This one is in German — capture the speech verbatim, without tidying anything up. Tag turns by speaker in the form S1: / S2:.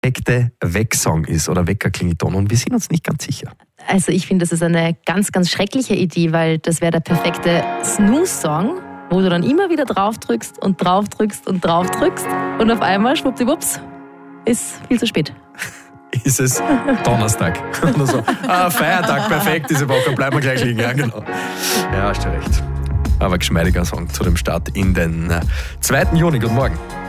S1: perfekte Wecksong ist oder Weckerklingelton und wir sind uns nicht ganz sicher.
S2: Also ich finde, das ist eine ganz, ganz schreckliche Idee, weil das wäre der perfekte Snooze-Song, wo du dann immer wieder drauf drückst und drauf drückst und drauf drückst und auf einmal, schwuppdiwupps, ist viel zu spät.
S1: Ist es Donnerstag oder so. Ah, Feiertag, perfekt diese Woche, bleiben wir gleich liegen. Ja, genau. Ja, hast du recht. Aber geschmeidiger Song zu dem Start in den zweiten Juni. Guten Morgen.